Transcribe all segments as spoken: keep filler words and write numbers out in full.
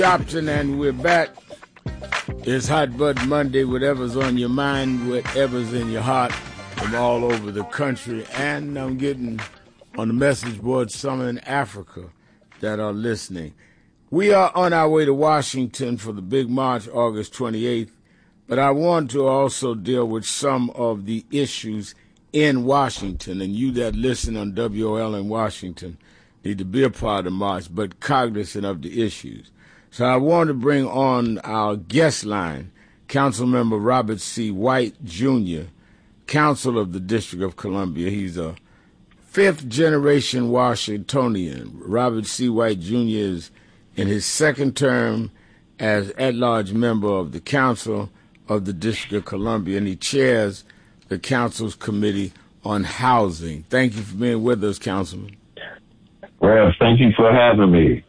Option, and we're back. It's Hot Button Monday. Whatever's on your mind, whatever's in your heart, from all over the country. And I'm getting on the message board some in Africa that are listening. We are on our way to Washington for the big march, August twenty-eighth. But I want to also deal with some of the issues in Washington. And you that listen on W O L in Washington need to be a part of the march, but cognizant of the issues. So I want to bring on our guest line, Councilmember Robert C. White, Junior, Council of the District of Columbia. He's a fifth-generation Washingtonian. Robert C. White, Junior is in his second term as at-large member of the Council of the District of Columbia, and he chairs the Council's Committee on Housing. Thank you for being with us, Councilman. Rev, thank you for having me.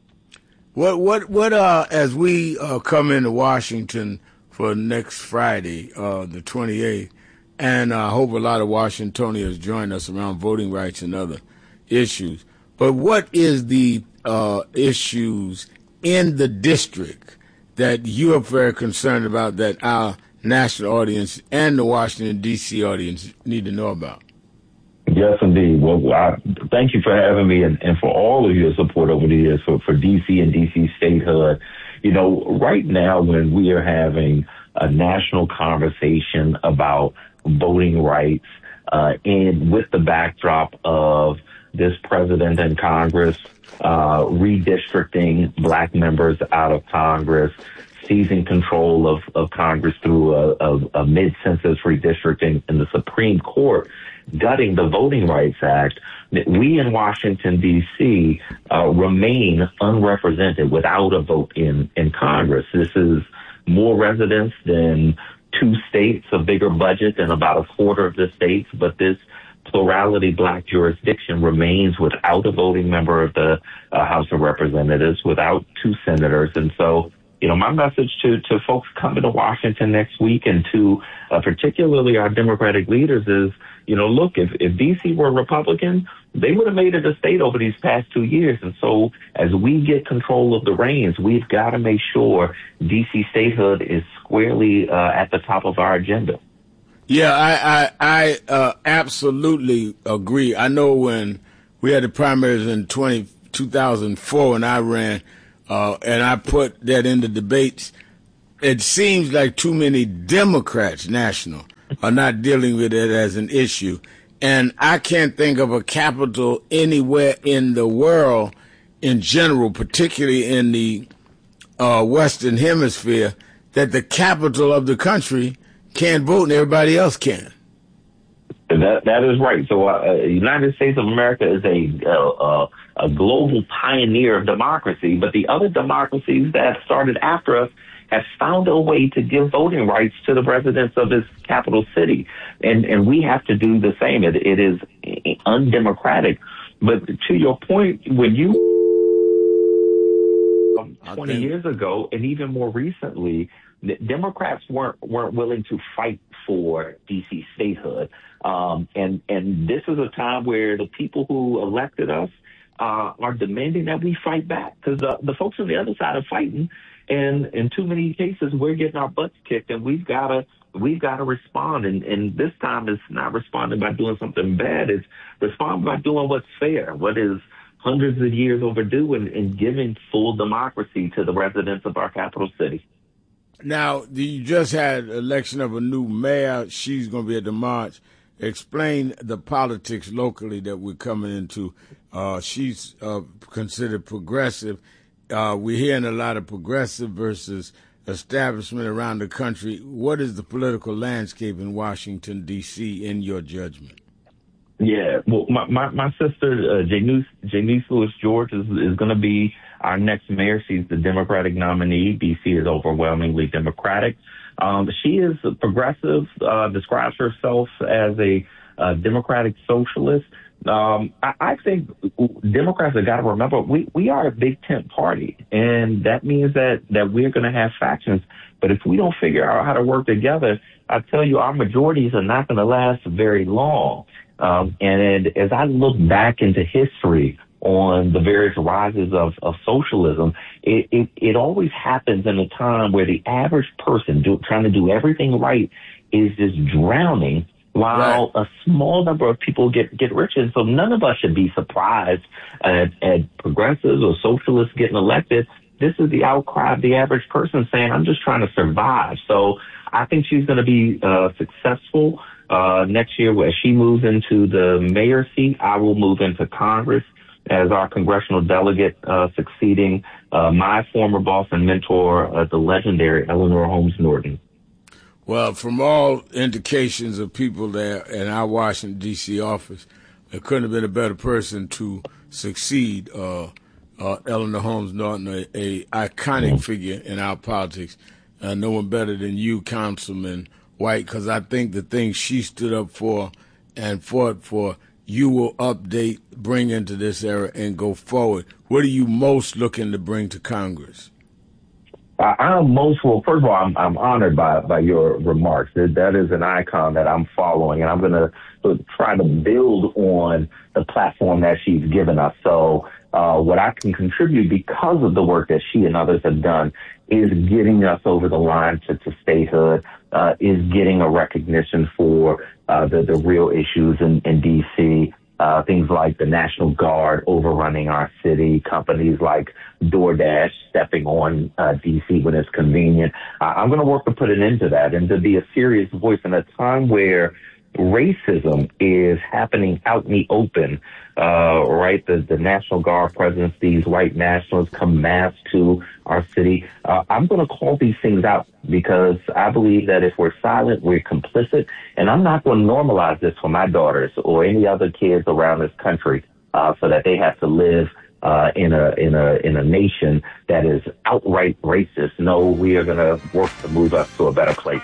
What, what, what, uh, as we uh, come into Washington for next Friday, uh, the twenty-eighth, and I hope a lot of Washingtonians join us around voting rights and other issues. But what is the uh, issues in the district that you are very concerned about that our national audience and the Washington, D C audience need to know about? Yes, indeed. Well, I, thank you for having me and, and for all of your support over the years for, for D C and D C statehood. You know, right now when we are having a national conversation about voting rights uh, and with the backdrop of this president and Congress uh, redistricting black members out of Congress, seizing control of, of Congress through a, a, a mid-census redistricting in the Supreme Court, gutting the Voting Rights Act, we in Washington, D C uh, remain unrepresented without a vote in, in Congress. This is more residents than two states, a bigger budget than about a quarter of the states, but this plurality black jurisdiction remains without a voting member of the uh, House of Representatives, without two senators. And so, you know, my message to, to folks coming to Washington next week and to uh, particularly our Democratic leaders is, you know, look, if, if D C were Republican, they would have made it a state over these past two years. And so as we get control of the reins, we've got to make sure D C statehood is squarely uh, at the top of our agenda. Yeah, I, I, I uh, absolutely agree. I know when we had the primaries in twenty, two thousand four when I ran, Uh, and I put that in the debates, it seems like too many Democrats, national, are not dealing with it as an issue. And I can't think of a capital anywhere in the world in general, particularly in the uh, Western Hemisphere, that the capital of the country can't vote and everybody else can. That that is right. So, uh, United States of America is a uh, a global pioneer of democracy, but the other democracies that started after us have found a way to give voting rights to the residents of this capital city, and and we have to do the same. It it is undemocratic. But to your point, when you um, twenty years ago, and even more recently, Democrats weren't weren't willing to fight for D C statehood. Um, and, and this is a time where the people who elected us uh, are demanding that we fight back, because the, the folks on the other side are fighting. And in too many cases, we're getting our butts kicked, and we've got to we've got to respond. And, and this time it's not responding by doing something bad. It's responding by doing what's fair, what is hundreds of years overdue, and, and giving full democracy to the residents of our capital city. Now, you just had election of a new mayor. She's going to be at the march. Explain the politics locally that we're coming into. Uh, she's uh, considered progressive. Uh, we're hearing a lot of progressive versus establishment around the country. What is the political landscape in Washington, D C, in your judgment? Yeah, well, my, my, my sister, uh, Janice, Janice Lewis George, is, is going to be our next mayor. She's the Democratic nominee. D C is overwhelmingly Democratic. Um, she is a progressive, uh, describes herself as a uh, Democratic socialist. Um, I, I think Democrats have got to remember we, we are a big tent party, and that means that, that we're going to have factions. But if we don't figure out how to work together, I tell you, our majorities are not going to last very long. Um, and as I look back into history, on the various rises of, of socialism, it, it, it always happens in a time where the average person do, trying to do everything right is just drowning while right. a small number of people get, get rich. And so none of us should be surprised at, at progressives or socialists getting elected. This is the outcry of the average person saying, I'm just trying to survive. So I think she's going to be uh, successful uh, next year. As she moves into the mayor seat, I will move into Congress as our congressional delegate, uh, succeeding uh, my former boss and mentor, uh, the legendary Eleanor Holmes Norton. Well, from all indications of people there in our Washington, D C office, there couldn't have been a better person to succeed uh, uh, Eleanor Holmes Norton, a, a iconic mm-hmm. figure in our politics. Uh, no one better than you, Councilman White, because I think the things she stood up for and fought for, you will update, bring into this era, and go forward. What are you most looking to bring to Congress? Uh, I'm most, well, first of all, I'm, I'm honored by, by your remarks. That, that is an icon that I'm following, and I'm going to try to build on the platform that she's given us. So uh, what I can contribute because of the work that she and others have done is getting us over the line to, to statehood, uh, is getting a recognition for uh, the, the real issues in, in D C, uh, things like the National Guard overrunning our city, companies like DoorDash stepping on uh, D C when it's convenient. Uh, I'm going to work to put an end to that and to be a serious voice in a time where racism is happening out in the open, uh, right? The, the National Guard presence, these white nationals come mass to our city. Uh, I'm going to call these things out because I believe that if we're silent, we're complicit. And I'm not going to normalize this for my daughters or any other kids around this country, uh, so that they have to live Uh, in a in a in a nation that is outright racist. No, we are going to work to move us to a better place.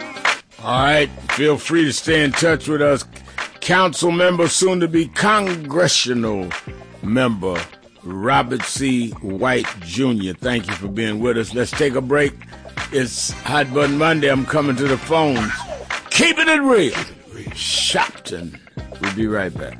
All right, feel free to stay in touch with us, Council member, soon to be congressional member Robert C. White Junior Thank you for being with us. Let's take a break. It's Hot Button Monday. I'm coming to the phones. Keeping it real. Shopton. We'll be right back.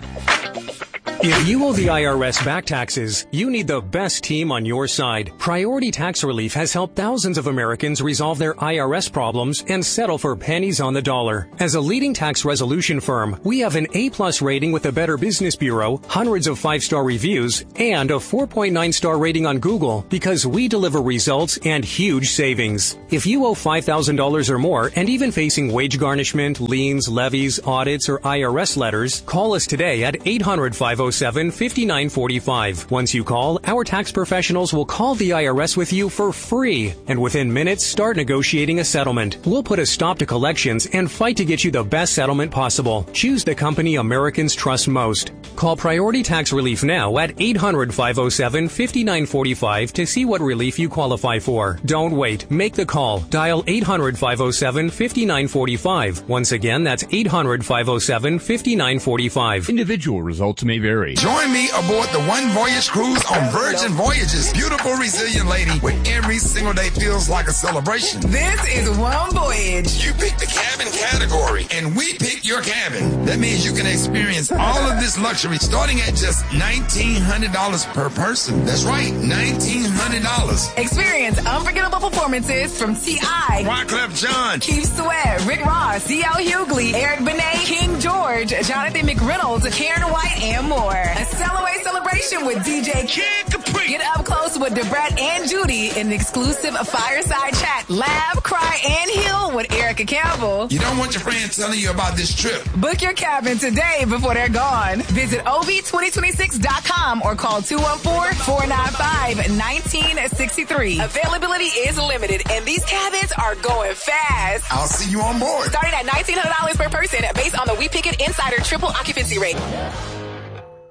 If you owe the I R S back taxes, you need the best team on your side. Priority Tax Relief has helped thousands of Americans resolve their I R S problems and settle for pennies on the dollar. As a leading tax resolution firm, we have an A-plus rating with the Better Business Bureau, hundreds of five-star reviews, and a four point nine star rating on Google because we deliver results and huge savings. If you owe five thousand dollars or more and even facing wage garnishment, liens, levies, audits, or I R S letters, call us today at eight hundred, five oh seven, five nine four five. Once you call, our tax professionals will call the I R S with you for free, and within minutes start negotiating a settlement. We'll put a stop to collections and fight to get you the best settlement possible. Choose the company Americans trust most. Call Priority Tax Relief now at eight hundred, five oh seven, five nine four five to see what relief you qualify for. Don't wait. Make the call. Dial eight hundred, five oh seven, five nine four five. Once again, that's eight hundred, five oh seven, five nine four five. Individual results may vary. Join me aboard the One Voyage Cruise on Virgin Voyages. Beautiful, resilient lady where every single day feels like a celebration. This is One Voyage. You pick the cabin category, and we pick your cabin. That means you can experience all of this luxury starting at just nineteen hundred dollars per person. That's right, nineteen hundred dollars. Experience unforgettable performances from T I, Wyclef Jean, Keith Sweat, Rick Ross, D L Hughley, Eric Benet, King George, Jonathan McReynolds, Karen White, and more. A Cellaway celebration with D J Kid Capri. Get up close with Debrett and Judy in an exclusive fireside chat. Laugh, cry, and heal with Erica Campbell. You don't want your friends telling you about this trip. Book your cabin today before they're gone. Visit O V twenty twenty-six dot com or call two one four, four nine five, one nine six three. Availability is limited, and these cabins are going fast. I'll see you on board. Starting at nineteen hundred dollars per person based on the We Pick It Insider triple occupancy rate.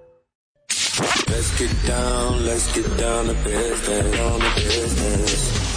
Let's get down, let's get down to business, on the business.